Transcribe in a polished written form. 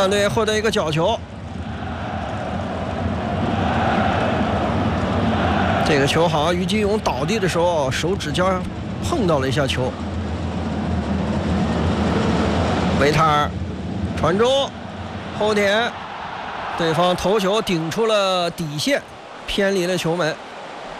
曼队获得一个角球，这个球好像于金勇倒地的时候手指尖碰到了一下球。维塔尔传中，后点，对方头球顶出了底线，偏离了球门。